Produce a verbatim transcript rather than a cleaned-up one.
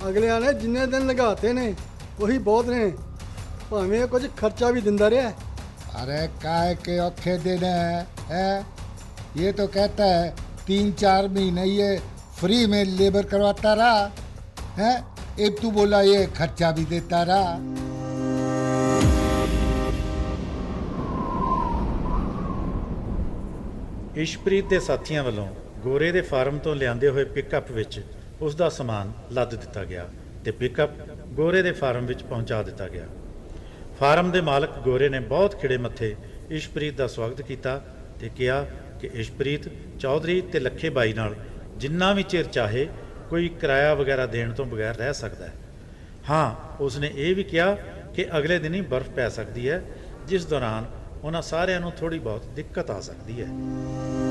ਅਗਲਿਆਂ ਨੇ ਜਿੰਨੇ ਦਿਨ ਲਗਾਤੇ ਨੇ ਉਹੀ ਬਹੁਤ ਨੇ, ਭਾਵੇਂ ਕੁਝ ਖਰਚਾ ਵੀ ਦਿੰਦਾ ਰਿਹਾ। अरे काय के औखे दिन है, है? ये तो कहता है तीन चार महीने ये फ्री में लेबर करवाता रहा है, एक तू बोला ये खर्चा भी देता रहा। ਇਸ਼ਪ੍ਰੀਤ ਦੇ ਸਾਥੀਆਂ ਵੱਲੋਂ ਗੋਰੇ ਦੇ ਫਾਰਮ ਤੋਂ ਲਿਆਂਦੇ ਹੋਏ ਪਿਕਅਪ ਵਿੱਚ ਉਸ ਦਾ ਸਮਾਨ ਲੱਦ ਦਿੱਤਾ ਗਿਆ ਤੇ ਪਿਕਅਪ ਗੋਰੇ ਦੇ ਫਾਰਮ ਵਿੱਚ ਪਹੁੰਚਾ ਦਿੱਤਾ ਗਿਆ। ਫਾਰਮ ਦੇ ਮਾਲਕ ਗੋਰੇ ਨੇ ਬਹੁਤ ਖਿੜੇ ਮੱਥੇ ਇਸ਼ਪ੍ਰੀਤ ਦਾ ਸਵਾਗਤ ਕੀਤਾ ਤੇ ਕਿਹਾ ਕਿ ਇਸ਼ਪ੍ਰੀਤ ਚੌਧਰੀ ਤੇ ਲੱਖੇ ਬਾਈ ਨਾਲ ਜਿੰਨਾ ਵੀ ਚਿਰ ਚਾਹੇ ਕੋਈ ਕਿਰਾਇਆ ਵਗੈਰਾ ਦੇਣ ਤੋਂ ਬਗੈਰ ਰਹਿ ਸਕਦਾ ਹੈ। ਹਾਂ, ਉਸਨੇ ਇਹ ਵੀ ਕਿਹਾ ਕਿ ਅਗਲੇ ਦਿਨ ਹੀ ਬਰਫ਼ ਪੈ ਸਕਦੀ ਹੈ, ਜਿਸ ਦੌਰਾਨ ਉਹਨਾਂ ਸਾਰਿਆਂ ਨੂੰ ਥੋੜ੍ਹੀ ਬਹੁਤ ਦਿੱਕਤ ਆ ਸਕਦੀ ਹੈ।